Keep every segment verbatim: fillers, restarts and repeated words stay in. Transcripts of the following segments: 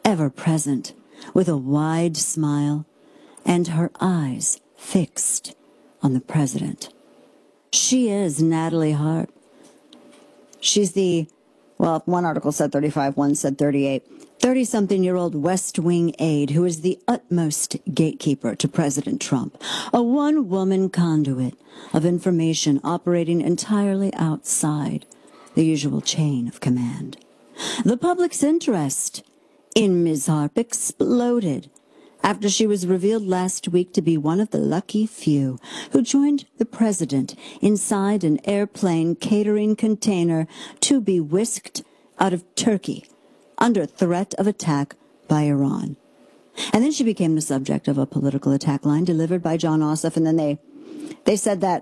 ever present, with a wide smile and her eyes fixed on the president. She is Natalie Hart. She's the, well, one article said thirty-five, one said thirty-eight, thirty-something-year-old West Wing aide who is the utmost gatekeeper to President Trump, a one-woman conduit of information operating entirely outside the usual chain of command. The public's interest in Miz Harp exploded after she was revealed last week to be one of the lucky few who joined the president inside an airplane catering container to be whisked out of Turkey under threat of attack by Iran. And then she became the subject of a political attack line delivered by Jon Ossoff, and then they they said that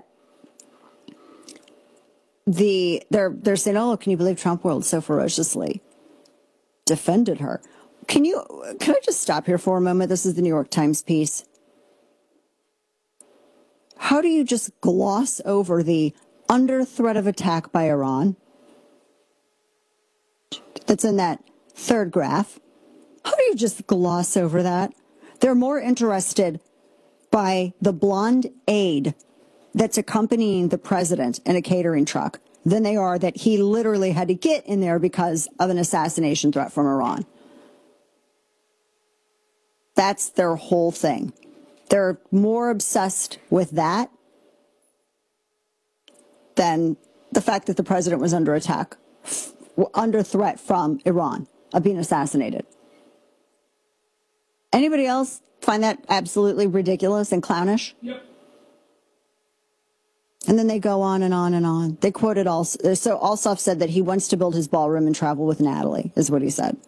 the they're they're saying, oh, can you believe Trump world so ferociously defended her? Can you, can I just stop here for a moment? This is the New York Times piece. How do you just gloss over the under threat of attack by Iran that's in that third graph? How do you just gloss over that? They're more interested by the blonde aide that's accompanying the president in a catering truck than they are that he literally had to get in there because of an assassination threat from Iran. That's their whole thing. They're more obsessed with that than the fact that the president was under attack, under threat from Iran of being assassinated. Anybody else find that absolutely ridiculous and clownish? Yep. And then they go on and on and on. They quoted also, so Ossoff said that he wants to build his ballroom and travel with Natalie, is what he said.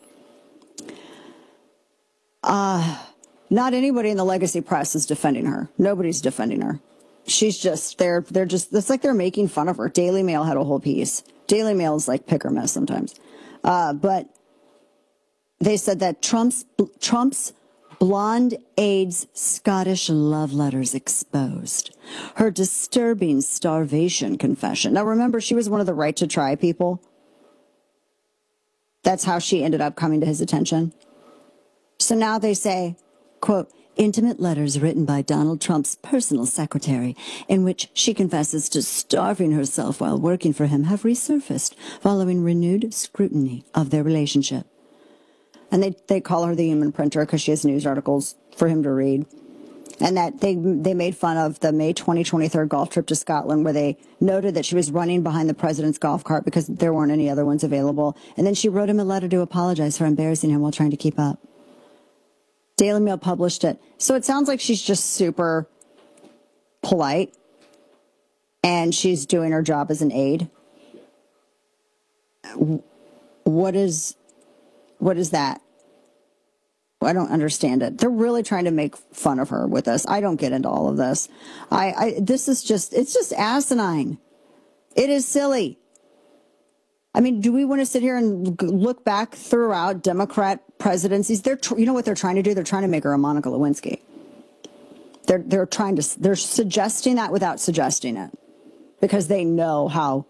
Uh, not anybody in the legacy press is defending her. Nobody's defending her. She's just, they're, they're just, it's like they're making fun of her. Daily Mail had a whole piece. Daily Mail is like pick or miss sometimes. Uh, but they said that Trump's, Trump's blonde aide's Scottish love letters exposed. Her disturbing starvation confession. Now remember, she was one of the Right to Try people. That's how she ended up coming to his attention. So now they say, quote, intimate letters written by Donald Trump's personal secretary in which she confesses to starving herself while working for him have resurfaced following renewed scrutiny of their relationship. And they, they call her the human printer because she has news articles for him to read. And that they they made fun of the May twenty twenty-three golf trip to Scotland where they noted that she was running behind the president's golf cart because there weren't any other ones available. And then she wrote him a letter to apologize for embarrassing him while trying to keep up. Daily Mail published it. So it sounds like she's just super polite and she's doing her job as an aide. What is, what is that? I don't understand it. They're really trying to make fun of her with this. I don't get into all of this. I, I this is just, it's just asinine. It is silly. I mean, do we want to sit here and look back throughout Democrat presidencies? They're, you know what they're trying to do? They're trying to make her a Monica Lewinsky. They're, they're trying to, they're suggesting that without suggesting it because they know how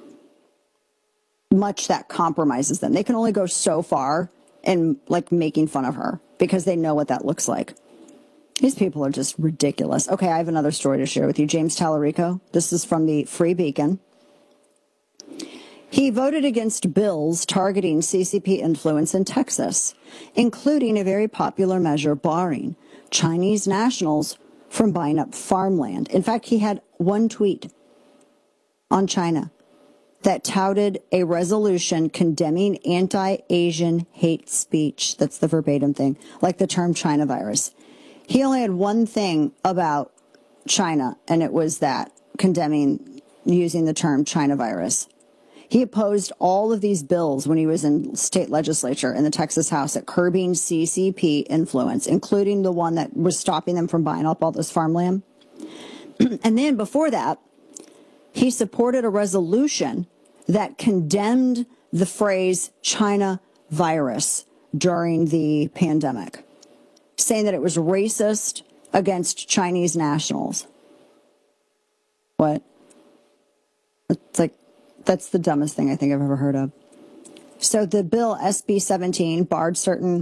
much that compromises them. They can only go so far in like making fun of her because they know what that looks like. These people are just ridiculous. Okay, I have another story to share with you. James Tallarico. This is from the Free Beacon. He voted against bills targeting C C P influence in Texas, including a very popular measure barring Chinese nationals from buying up farmland. In fact, he had one tweet on China that touted a resolution condemning anti-Asian hate speech. That's the verbatim thing, like the term China virus. He only had one thing about China, and it was that, condemning using the term China virus. He opposed all of these bills when he was in state legislature in the Texas House at curbing C C P influence, including the one that was stopping them from buying up all this farmland. And then before that, he supported a resolution that condemned the phrase China virus during the pandemic, saying that it was racist against Chinese nationals. What? It's like, that's the dumbest thing I think I've ever heard of. So the bill, S B seventeen, barred certain